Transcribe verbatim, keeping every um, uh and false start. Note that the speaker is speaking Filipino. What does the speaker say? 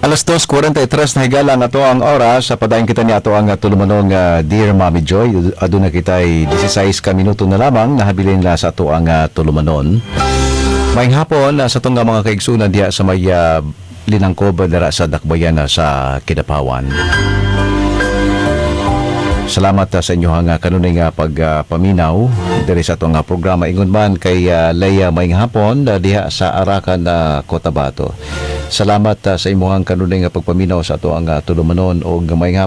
Alas dos forty-three na higala nga to ang oras sa padayon kita ni ato ang tulumanong uh, Dear Mommy Joy. Aduna kitay sixteen ka minuto na lamang nahabilin la sa ato ang uh, tulumanon. Maayong hapon uh, sa itong mga kaigsunan diya sa may uh, linangkob dara sa Dakbayan uh, sa Kidapawan. Salamat uh, sa inyo nga uh, kanunay nga pagpaminaw uh, diri sa itong uh, programa. Ingon man kay uh, Leia maayong hapon uh, diha sa Arakan na uh, Cotabato. Salamat uh, sa imong kanunay nga pagpaminaw sa ato ang uh, tulumanon o maayong